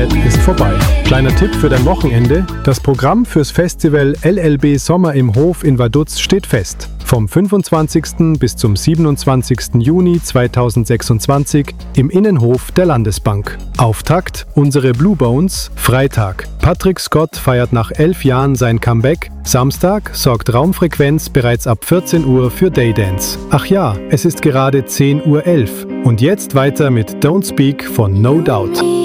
ist vorbei. Kleiner Tipp für dein Wochenende: Das Programm fürs Festival LLB Sommer im Hof in Vaduz steht fest. Vom 25. bis zum 27. Juni 2026 im Innenhof der Landesbank. Auftakt unsere Blue Bones, Freitag. Patrick Scott feiert nach 11 Jahren sein Comeback. Samstag sorgt Raumfrequenz bereits ab 14 Uhr für Daydance. Ach ja, es ist gerade 10:11 Uhr. Und jetzt weiter mit Don't Speak von No Doubt.